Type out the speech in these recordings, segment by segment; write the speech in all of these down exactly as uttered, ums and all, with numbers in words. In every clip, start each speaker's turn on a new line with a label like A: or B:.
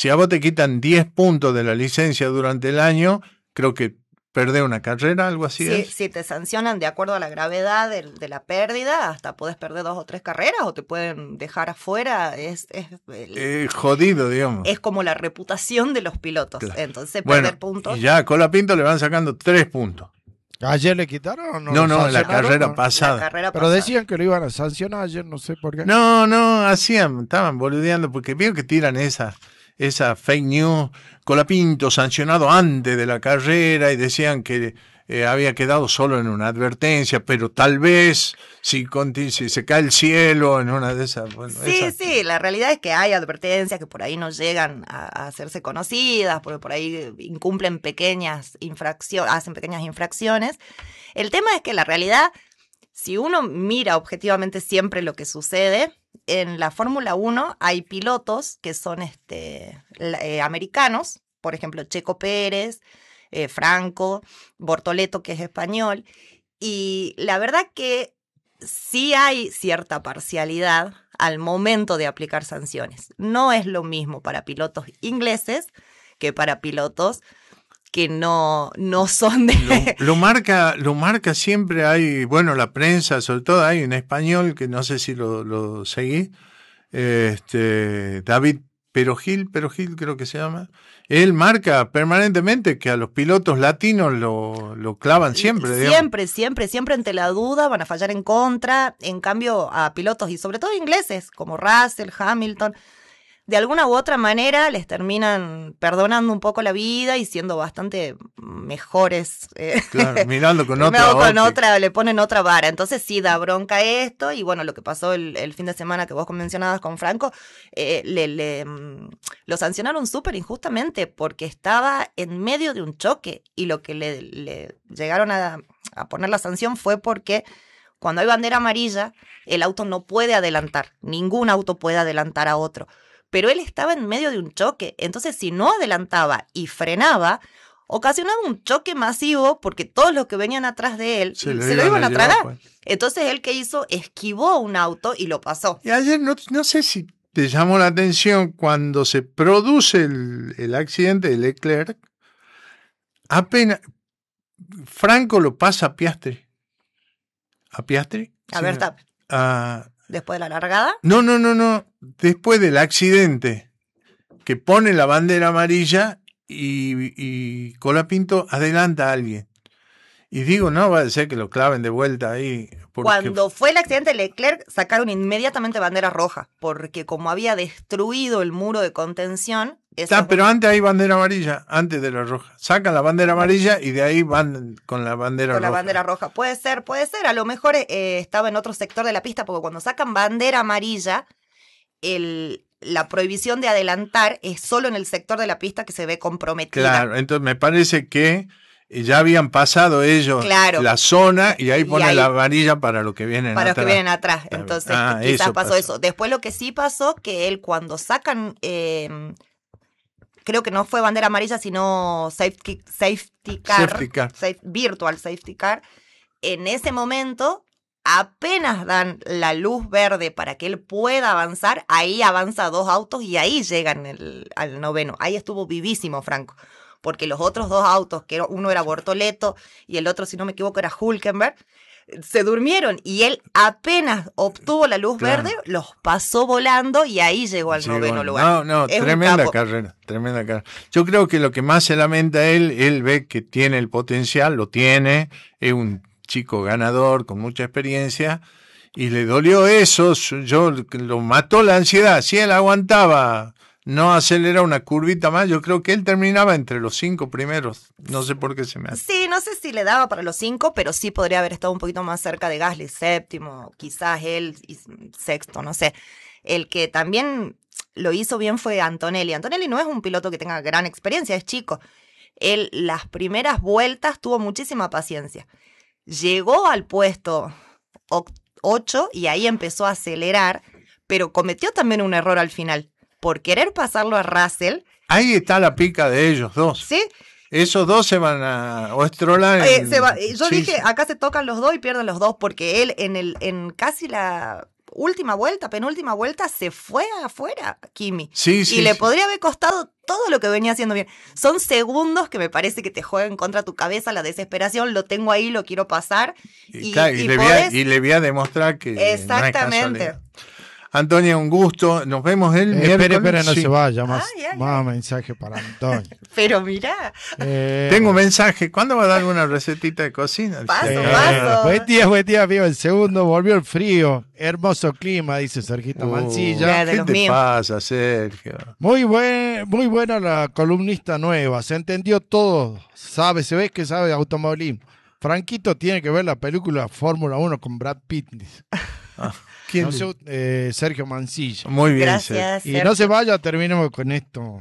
A: Si a vos te quitan diez puntos de la licencia durante el año, creo que perdés una carrera, algo así
B: Sí,
A: es.
B: si te sancionan de acuerdo a la gravedad de, de la pérdida, hasta podés perder dos o tres carreras o te pueden dejar afuera. Es, es, el,
A: Eh, jodido, digamos.
B: es como la reputación de los pilotos.
A: Claro.
B: Entonces,
A: Bueno,
B: perder puntos.
A: y ya a Colapinto le van sacando tres puntos.
C: ¿Ayer le quitaron o no?
A: No,
C: lo
A: no, la
C: sancionaron?
A: carrera
C: No.
A: pasada.
B: La carrera
C: Pero
B: pasada.
C: decían que lo iban a sancionar ayer, no sé por qué.
A: No, no, hacían, estaban boludeando, porque veo que tiran esa, esa fake news. Colapinto sancionado antes de la carrera y decían que eh, había quedado solo en una advertencia, pero tal vez si, conti- si se cae el cielo en una de esas. Bueno,
B: Sí,
A: esa-
B: sí, la realidad es que hay advertencias que por ahí no llegan a, a hacerse conocidas, porque por ahí incumplen pequeñas infracciones, hacen pequeñas infracciones. El tema es que la realidad, si uno mira objetivamente siempre lo que sucede, en la Fórmula uno hay pilotos que son este, eh, americanos, por ejemplo, Checo Pérez, eh, Franco, Bortoleto, que es español, y la verdad que sí hay cierta parcialidad al momento de aplicar sanciones. No es lo mismo para pilotos ingleses que para pilotos que no, no son de...
A: Lo, lo marca, lo marca siempre, hay, bueno, la prensa, sobre todo hay un español que no sé si lo, lo seguí, este, David Perogil, Perogil creo que se llama, él marca permanentemente que a los pilotos latinos lo, lo clavan siempre.
B: Siempre,
A: digamos.
B: siempre, siempre ante la duda van a fallar en contra, en cambio a pilotos y sobre todo ingleses como Russell, Hamilton, de alguna u otra manera les terminan perdonando un poco la vida y siendo bastante mejores. Eh,
A: claro, mirando con
B: Primero
A: otra
B: con
A: óptica.
B: otra, le ponen otra vara. Entonces sí da bronca esto. Y bueno, lo que pasó el, el fin de semana que vos mencionabas con Franco, eh, le, le, lo sancionaron súper injustamente porque estaba en medio de un choque. Y lo que le, le llegaron a, a poner la sanción fue porque cuando hay bandera amarilla, el auto no puede adelantar. Ningún auto puede adelantar a otro. Pero él estaba en medio de un choque, entonces si no adelantaba y frenaba, ocasionaba un choque masivo porque todos los que venían atrás de él se, se lo iban a, a tragar. Pues. Entonces él que hizo, esquivó un auto y lo pasó.
A: Y ayer no, no sé si te llamó la atención cuando se produce el, el accidente de Leclerc, apenas Franco lo pasa a Piastri. ¿A Piastri?
B: A
A: sí,
B: Verstappen.
A: A...
B: ¿Después de la largada?
A: No, no, no, no. Después del accidente, que pone la bandera amarilla y, y Colapinto adelanta a alguien. Y digo, no, va a ser que lo claven de vuelta ahí.
B: Porque... Cuando fue el accidente de Leclerc, sacaron inmediatamente bandera roja, porque como había destruido el muro de contención...
A: Está, pero antes hay bandera amarilla, antes de la roja. Sacan la bandera amarilla y de ahí van con la bandera
B: con
A: roja.
B: Con la bandera roja. Puede ser, puede ser. A lo mejor eh, estaba en otro sector de la pista, porque cuando sacan bandera amarilla, el, la prohibición de adelantar es solo en el sector de la pista que se ve comprometida.
A: Claro, entonces me parece que ya habían pasado ellos
B: claro.
A: la zona y ahí ponen
B: ahí,
A: la amarilla para los que vienen
B: para
A: atrás.
B: Para los que vienen atrás. Entonces,
A: ah,
B: quizás
A: eso
B: pasó,
A: pasó
B: eso. Después lo que sí pasó, que él cuando sacan... Eh, creo que no fue bandera amarilla, sino safety, safety car,
A: safety car.
B: Safe, virtual safety car. En ese momento, apenas dan la luz verde para que él pueda avanzar, ahí avanza dos autos y ahí llegan el, al noveno. Ahí estuvo vivísimo Franco, porque los otros dos autos, que uno era Bortoleto y el otro, si no me equivoco, era Hülkenberg, se durmieron y él apenas obtuvo la luz claro. verde, los pasó volando y ahí llegó al sí, noveno
A: bueno,
B: lugar.
A: No, no, es tremenda carrera, tremenda carrera. Yo creo que lo que más se lamenta él, él ve que tiene el potencial, lo tiene, es un chico ganador con mucha experiencia y le dolió eso, yo lo mató la ansiedad, si él aguantaba no acelera una curvita más, yo creo que él terminaba entre los cinco primeros, no sé por qué se me hace.
B: Sí, no sé si le daba para los cinco, pero sí podría haber estado un poquito más cerca de Gasly, séptimo, quizás él sexto, no sé. El que también lo hizo bien fue Antonelli. Antonelli no es un piloto que tenga gran experiencia, es chico. Él las primeras vueltas tuvo muchísima paciencia. Llegó al puesto ocho y ahí empezó a acelerar, pero cometió también un error al final. Por querer pasarlo a Russell.
A: Ahí está la pica de ellos dos.
B: ¿Sí?
A: Esos dos se van a o estrolar.
B: Eh, se va, yo
A: sí,
B: dije,
A: sí.
B: acá se tocan los dos y pierden los dos, porque él en el en casi la última vuelta, penúltima vuelta, se fue afuera, Kimi.
A: Sí, sí,
B: y le
A: sí.
B: podría haber costado todo lo que venía haciendo bien. Son segundos que me parece que te juegan contra tu cabeza, la desesperación, lo tengo ahí, lo quiero pasar.
A: Y,
B: Y,
A: claro, y
B: y
A: le voy a,
B: podés-
A: y le voy a demostrar que no es
B: Exactamente.
A: casualidad. Antonia, un gusto. Nos vemos el
C: Eh,
A: miércoles.
C: espere, espere, no
A: Sí.
C: se vaya. Más,
B: Ay, ay,
C: más mensaje para Antonio.
B: Pero mirá,
C: Eh,
A: Tengo un mensaje. ¿Cuándo va a dar una recetita de cocina?
B: Paso,
C: eh,
B: paso.
C: Buen día, buen día, amigo. El segundo volvió el frío. Hermoso clima, dice Sergito
A: Uh,
C: Mancilla.
B: de
A: ¿Qué
B: los
A: te
B: míos.
A: pasa, Sergio?
C: Muy buen, muy buena la columnista nueva. Se entendió todo. Sabe, se ve que sabe de automovilismo. Franquito tiene que ver la película Fórmula uno con Brad Pitt. dice.
A: Ah, ¿quién?
C: No sé, eh, Sergio Mancilla.
A: Muy bien, Sergio.
B: gracias.
C: Y
B: Sergio.
C: no se vaya, terminemos con esto.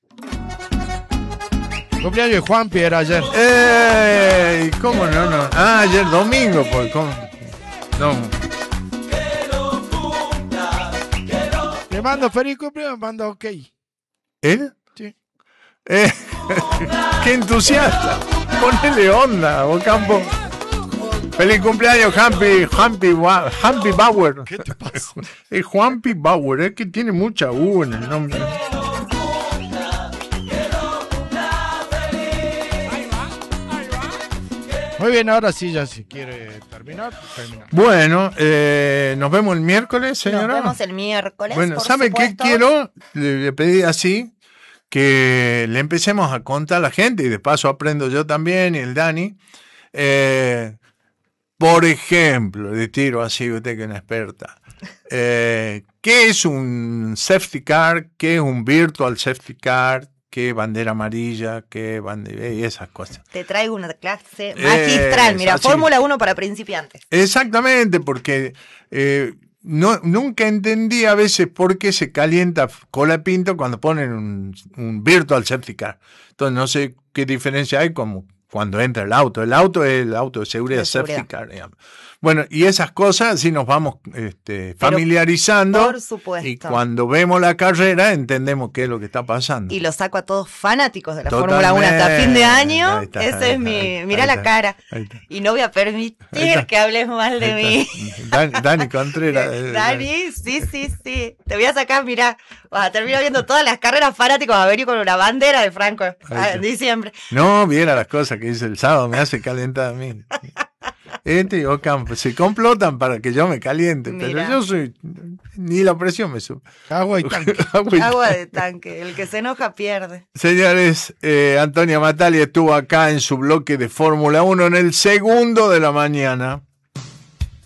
C: Cumpleaños de Juanpi era ayer.
A: ¡Ey! ¿Cómo no? no? Ah, ayer domingo, pues. ¿cómo? No.
C: Le mando feliz cumpleaños, mando ok.
A: ¿Él?
C: Sí.
A: Eh, ¡Qué entusiasta! Ponele onda, Ocampo. ¡Feliz cumpleaños, Juanpi! Juanpi, Wa- Juanpi Bauer.
C: ¿Qué te pasa?
A: Es Juanpi Bauer, es que tiene mucha U en el nombre.
C: Muy bien, ahora sí, ya si quiere terminar, terminar.
A: Bueno, eh, nos vemos el miércoles, señora.
B: Nos vemos el miércoles.
A: Bueno,
B: por
A: ¿sabe qué
B: supuesto.
A: quiero? Le, le pedí así que le empecemos a contar a la gente y de paso aprendo yo también y el Dani. Eh, por ejemplo, le tiro así, usted que es una experta. Eh, ¿Qué es un safety car? ¿Qué es un virtual safety car? ¿Qué bandera amarilla? ¿Qué bandera? Y esas cosas.
B: Te traigo una clase magistral.
A: Eh,
B: Mira,
A: así.
B: Fórmula uno para principiantes.
A: Exactamente, porque eh, no, nunca entendí a veces por qué se calienta Colapinto cuando ponen un, un virtual safety car. Entonces no sé qué diferencia hay como cuando entra el auto. El auto es el auto de seguridad,
B: De
A: safety
B: seguridad.
A: car, digamos. Bueno, y esas cosas sí nos vamos este,
B: Pero,
A: familiarizando.
B: por supuesto.
A: Y cuando vemos la carrera entendemos qué es lo que está pasando.
B: Y lo saco a todos fanáticos de la
A: Totalmente.
B: Fórmula uno hasta fin de año.
A: Ahí está,
B: Ese
A: ahí
B: es mi.
A: está,
B: Mirá
A: ahí
B: la
A: está,
B: cara.
A: ahí está.
B: Y no voy a
A: Ahí
B: permitir
A: está.
B: que hables mal de mí.
A: Dani, Dani Contreras. eh,
B: Dani, sí, sí, sí. Te voy a sacar, mirá. Vas a terminar viendo todas las carreras fanáticos a venir con una bandera de Franco ah,
A: está.
B: en diciembre.
A: No, viera las cosas que dice el sábado, me hace calentar a mí. Este y Ocampo se complotan para que yo me caliente,
B: Mira.
A: pero yo soy. Ni la presión me sube.
C: Agua y tanque.
A: Agua y-
B: Agua de tanque. El que se enoja pierde.
A: Señores, eh, Antonia Matali estuvo acá en su bloque de Fórmula uno en el segundo de la mañana.